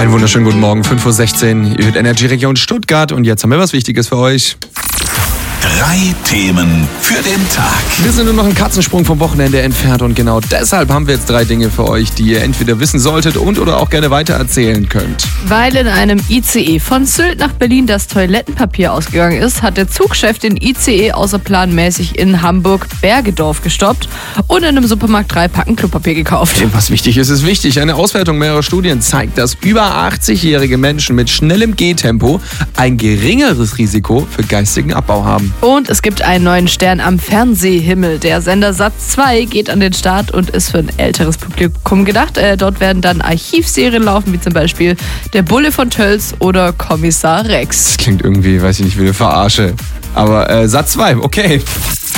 Einen wunderschönen guten Morgen, 5:16 Uhr. Ihr hört Energy Region Stuttgart und jetzt haben wir was Wichtiges für euch. 3 Themen für den Tag. Wir sind nur noch einen Katzensprung vom Wochenende entfernt und genau deshalb haben wir jetzt 3 Dinge für euch, die ihr entweder wissen solltet und oder auch gerne weitererzählen könnt. Weil in einem ICE von Sylt nach Berlin das Toilettenpapier ausgegangen ist, hat der Zugchef den ICE außerplanmäßig in Hamburg-Bergedorf gestoppt und in einem Supermarkt 3 Packen Klopapier gekauft. Was wichtig ist, ist wichtig. Eine Auswertung mehrerer Studien zeigt, dass über 80-jährige Menschen mit schnellem Gehtempo ein geringeres Risiko für geistigen Abbau haben. Und es gibt einen neuen Stern am Fernsehhimmel. Der Sender Sat 2 geht an den Start und ist für ein älteres Publikum gedacht. Dort werden dann Archivserien laufen, wie zum Beispiel Der Bulle von Tölz oder Kommissar Rex. Das klingt irgendwie, weiß ich nicht, wie eine Verarsche. Aber Sat 2, okay.